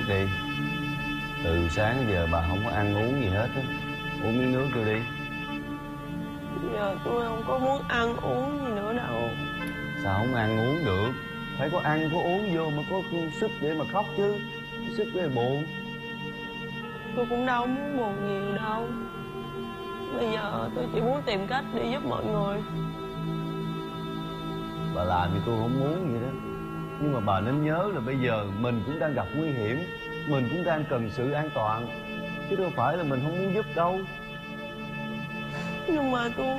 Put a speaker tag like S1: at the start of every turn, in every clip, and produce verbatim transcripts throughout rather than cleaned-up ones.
S1: đi. Từ sáng giờ bà không có ăn uống gì hết á. Uống miếng nước vô đi.
S2: Giờ tôi không có muốn ăn uống gì nữa đâu.
S1: Sao không ăn uống được? Phải có ăn có uống vô mà có sức để mà khóc chứ. Sức để buồn.
S2: Tôi cũng đâu muốn buồn nhiều đâu. Bây giờ tôi chỉ muốn tìm cách để giúp mọi người.
S1: Bà làm thì tôi không muốn vậy đó. Nhưng mà bà nên nhớ là bây giờ mình cũng đang gặp nguy hiểm. Mình cũng đang cần sự an toàn. Chứ đâu phải là mình không muốn giúp đâu.
S2: Nhưng mà tôi...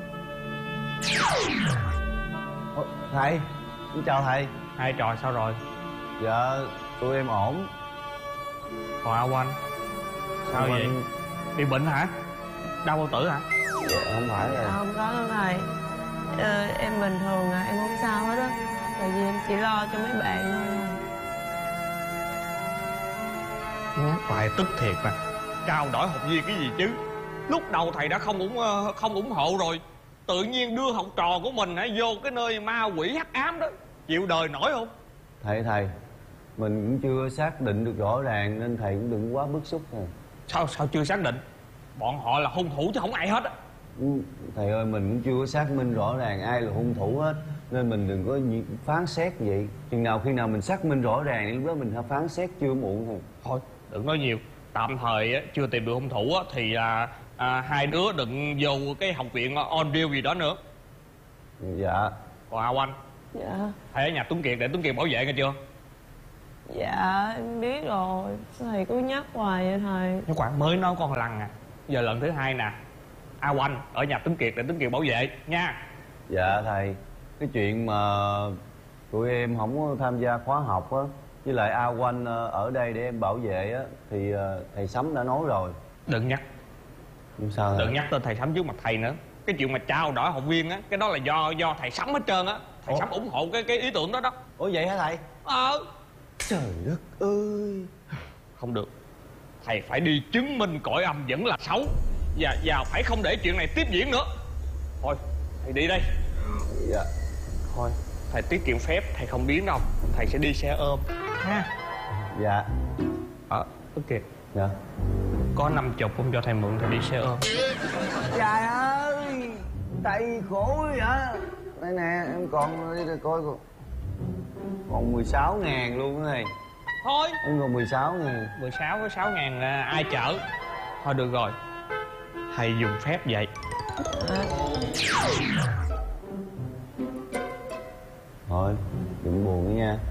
S1: Ồ, thầy, xin chào thầy.
S3: Hai trò sao rồi?
S1: Dạ, tụi em ổn.
S3: Còn A Oanh sao vậy? Bị bệnh hả? Đau bao tử hả?
S1: Dạ, không phải rồi.
S2: Không có đâu thầy. ờ, Em bình thường à, em không sao hết á. Tại vì em chỉ lo cho mấy bạn thôi.
S3: Nhát hoài tức thiệt mà. Trao đổi học viên cái gì chứ? Lúc đầu thầy đã không ủng không ủng hộ rồi, tự nhiên đưa học trò của mình hãy vô cái nơi ma quỷ hắc ám đó, chịu đời nổi không?
S1: Thầy thầy, mình cũng chưa xác định được rõ ràng nên thầy cũng đừng quá bức xúc nè.
S3: Sao sao chưa xác định? Bọn họ là hung thủ chứ không ai hết á.
S1: Ừ, thầy ơi, mình cũng chưa có xác minh rõ ràng ai là hung thủ hết, nên mình đừng có phán xét vậy. Chừng nào khi nào mình xác minh rõ ràng lúc đó mình hãy phán xét chưa muộn thôi.
S3: Thôi đừng nói nhiều. Tạm thời á, chưa tìm được hung thủ á, thì à, à, hai đứa đừng vô cái học viện Onville gì đó nữa.
S1: Dạ.
S3: Còn A Oanh,
S2: Dạ.
S3: thầy ở nhà Tuấn Kiệt để Tuấn Kiệt bảo vệ nghe chưa?
S2: Dạ em biết rồi. Thầy cứ nhắc hoài vậy thầy.
S3: Nhưng quả mới nói con lần à. Giờ lần thứ hai nè, A Oanh ở nhà Tuấn Kiệt để Tuấn Kiệt bảo vệ nha.
S1: Dạ thầy. Cái chuyện mà tụi em không có tham gia khóa học á, với lại A Oanh ở đây để em bảo vệ á, thì thầy Sấm đã nói rồi.
S3: Đừng nhắc.
S1: Không sao.
S3: Đừng nhắc tên thầy Sấm trước mặt thầy nữa. Cái chuyện mà trao đổi học viên á, cái đó là do do thầy Sấm hết trơn á. Thầy Ủa? Sấm ủng hộ cái cái ý tưởng đó đó.
S1: Ủa vậy hả thầy?
S3: Ờ.
S1: Trời đất ơi.
S3: Không được. Thầy phải đi chứng minh cõi âm vẫn là xấu. Và, và phải không để chuyện này tiếp diễn nữa. Thôi, thầy đi đây.
S1: Dạ.
S3: Thôi, thầy tiết kiệm phép, thầy không biến đâu. Thầy sẽ đi xe ôm ha.
S1: Dạ.
S3: Ờ, Tuấn Kiệt.
S1: Dạ.
S3: Có năm chục không cho thầy mượn, thầy đi xe ôm.
S1: Trời ơi, thầy khổ vậy. Đây nè, em còn đi coi còn còn mười sáu ngàn luôn đó thầy.
S3: Thôi
S1: Em còn mười sáu ngàn.
S3: Mười sáu với sáu ngàn là ai chở. Thôi được rồi, thầy dùng phép vậy.
S1: Thôi, đừng buồn nữa nha.